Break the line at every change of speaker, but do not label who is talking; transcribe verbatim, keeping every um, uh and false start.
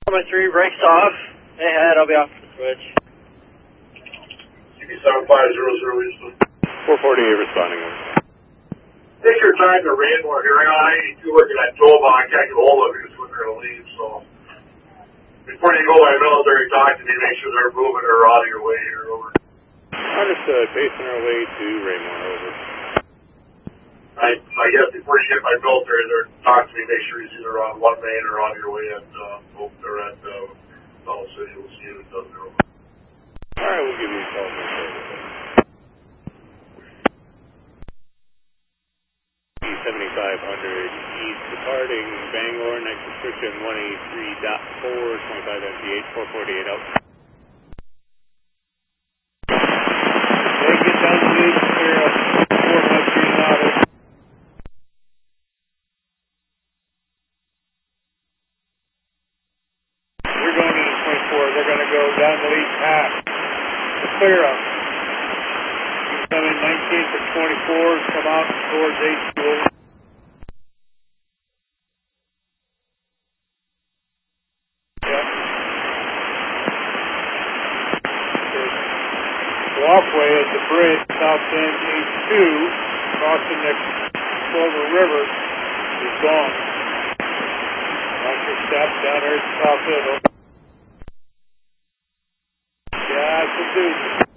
My three breaks off. Hey, head, I'll be off the switch.
C B seven five zero zero Houston.
four forty-eight responding.
Take your time to Rainmore here. I got I eighty-two working at Jova. I can't get hold of you when they're going to leave, so. Before you go by military, talk to me, make sure they're moving or out of your way here, over.
Understood. Pacing our way to Raymore, over.
I, I guess before you get by military, they're talk to me, make sure he's either on one main or on your way at, uh, both they're at, uh, South City. We'll see you. It doesn't go.
Alright, we'll give you a call. seventy-five hundred East departing Bangor, next description one eighty-three point four, twenty-five M P H, four forty-eight out.
Hey, get down to the clear up, four five three louder. We're going into twenty-four, they're going to go down the lead path. Clear up. Come in nineteen for twenty-four, come out towards H two. Walkway at the bridge, South End H two, crossing the Clover River, is gone. Watch your step down there at South End. Yeah, it's a deuce.